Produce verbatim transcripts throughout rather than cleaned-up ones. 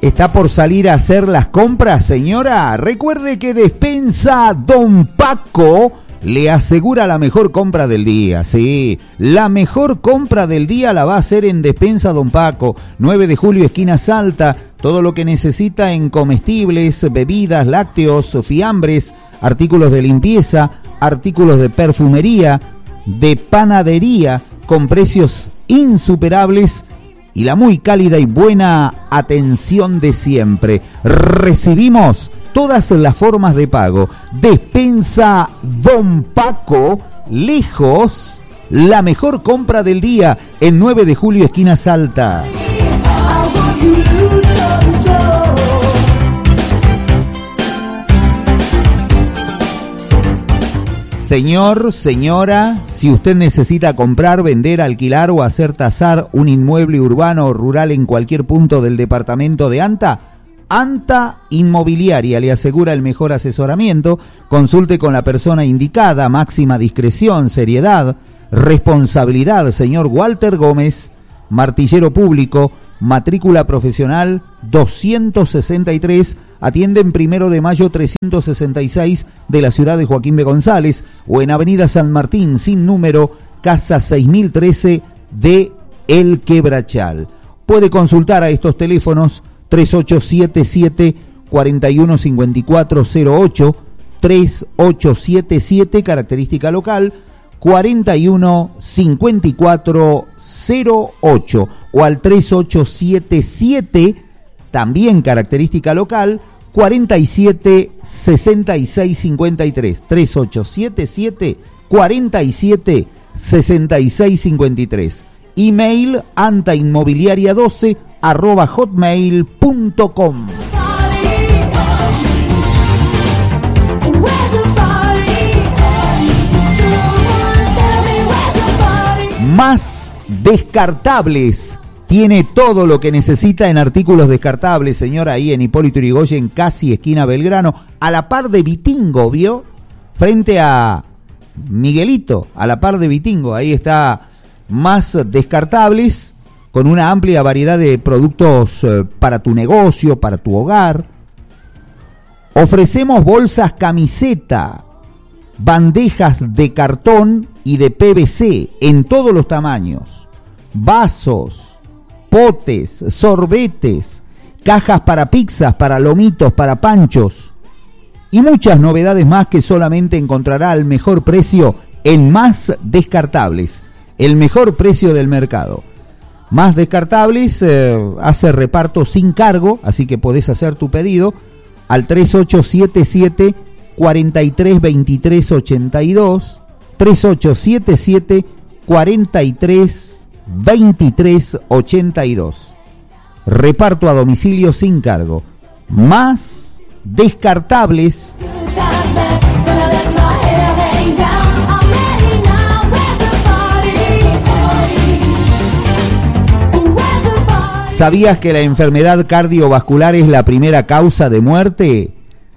¿Está por salir a hacer las compras, señora? Recuerde que Despensa Don Paco le asegura la mejor compra del día. Sí, la mejor compra del día la va a hacer en Despensa Don Paco, nueve de julio, esquina Salta. Todo lo que necesita en comestibles, bebidas, lácteos, fiambres, artículos de limpieza, artículos de perfumería, de panadería, con precios insuperables y la muy cálida y buena atención de siempre. Recibimos todas las formas de pago. Despensa Don Paco, lejos, la mejor compra del día, en nueve de julio, esquina Salta. Señor, señora, si usted necesita comprar, vender, alquilar o hacer tasar un inmueble urbano o rural en cualquier punto del departamento de Anta, Anta Inmobiliaria le asegura el mejor asesoramiento. Consulte con la persona indicada, máxima discreción, seriedad, responsabilidad. Señor Walter Gómez, martillero público, matrícula profesional doscientos sesenta y tres, atiende en Primero de Mayo trescientos sesenta y seis de la ciudad de Joaquín B. González, o en Avenida San Martín, sin número, casa seis mil trece de El Quebrachal. Puede consultar a estos teléfonos: tres ocho siete siete, cuatro uno cinco cuatro cero ocho, tres ocho siete siete, característica local, cuatro uno cinco cuatro cero ocho, o al tres ocho siete siete, también característica local, cuarenta y siete sesenta y seis cincuenta y tres, tres ocho siete siete, cuarenta y siete sesenta y seis cincuenta y tres. Email antainmobiliaria doce arroba hotmail punto com. Más Descartables. Tiene todo lo que necesita en artículos descartables, señora, ahí en Hipólito Yrigoyen, casi esquina Belgrano, a la par de Vitingo, ¿vio? Frente a Miguelito, a la par de Vitingo, ahí está Más Descartables, con una amplia variedad de productos eh, para tu negocio, para tu hogar. Ofrecemos bolsas camiseta, bandejas de cartón y de P V C en todos los tamaños, vasos, potes, sorbetes, cajas para pizzas, para lomitos, para panchos y muchas novedades más que solamente encontrará al mejor precio en Más Descartables, el mejor precio del mercado. Más Descartables eh, hace reparto sin cargo, así que podés hacer tu pedido al tres ocho siete siete, cuatro tres dos tres ocho dos, tres ocho siete siete, cuatro tres veintitrés ochenta y dos. Reparto a domicilio sin cargo. Más Descartables. ¿Sabías que la enfermedad cardiovascular es la primera causa de muerte?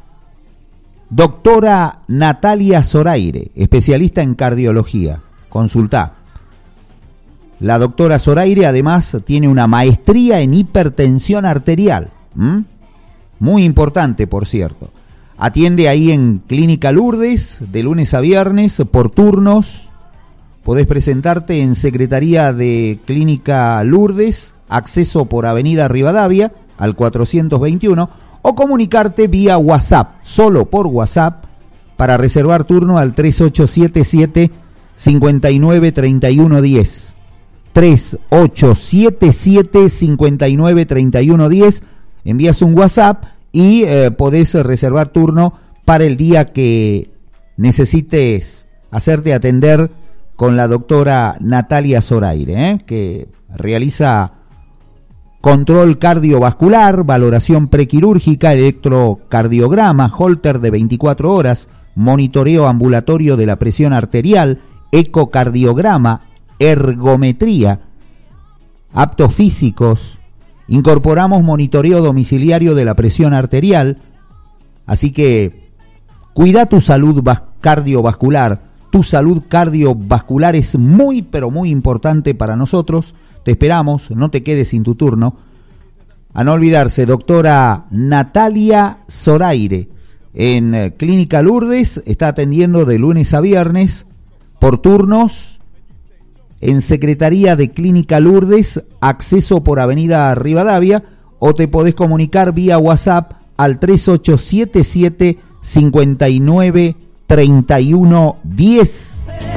Doctora Natalia Zoraire, especialista en cardiología. Consultá. La doctora Zoraire además tiene una maestría en hipertensión arterial. ¿Mm? Muy importante, por cierto. Atiende ahí en Clínica Lourdes, de lunes a viernes, por turnos. Podés presentarte en Secretaría de Clínica Lourdes, acceso por Avenida Rivadavia, al cuatrocientos veintiuno, o comunicarte vía WhatsApp, solo por WhatsApp, para reservar turno al tres ocho siete siete, cinco nueve tres uno uno cero. tres ocho siete siete, cinco nueve tres uno uno cero. Envías un WhatsApp y eh, podés reservar turno para el día que necesites hacerte atender con la doctora Natalia Zoraire, ¿eh? que realiza control cardiovascular, valoración prequirúrgica, electrocardiograma, holter de veinticuatro horas, monitoreo ambulatorio de la presión arterial, ecocardiograma, ergometría, aptos físicos. Incorporamos monitoreo domiciliario de la presión arterial. Así que cuida tu salud cardiovascular. Tu salud cardiovascular es muy, pero muy importante para nosotros. Te esperamos, no te quedes sin tu turno. A no olvidarse, doctora Natalia Zoraire, en eh, Clínica Lourdes, está atendiendo de lunes a viernes por turnos en Secretaría de Clínica Lourdes, acceso por Avenida Rivadavia, o te podés comunicar vía WhatsApp al tres ocho siete siete, cinco nueve, tres uno uno cero.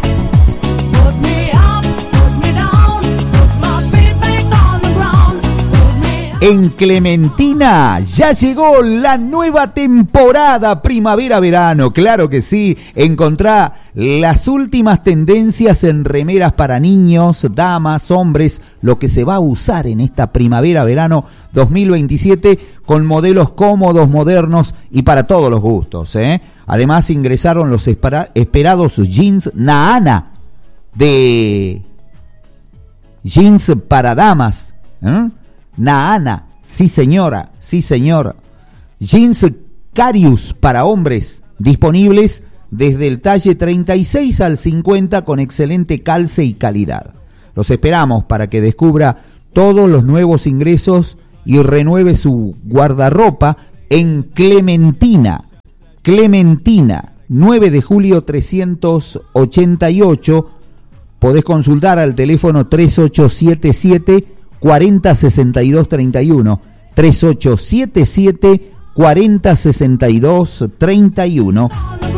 En Clementina ya llegó la nueva temporada primavera-verano, claro que sí. Encontrá las últimas tendencias en remeras para niños, damas, hombres, lo que se va a usar en esta primavera-verano dos mil veintisiete con modelos cómodos, modernos y para todos los gustos, ¿eh? Además ingresaron los espera- esperados jeans Naana de jeans para damas, ¿eh? Naana, sí señora, sí señor. Jeans Carius para hombres, disponibles desde el talle treinta y seis al cincuenta con excelente calce y calidad. Los esperamos para que descubra todos los nuevos ingresos y renueve su guardarropa en Clementina. Clementina, nueve de julio trescientos ochenta y ocho. Podés consultar al teléfono tres ocho siete siete, cuarenta, sesenta y dos, treinta y uno, tres ocho siete siete, cuarenta, sesenta y dos, treinta y uno.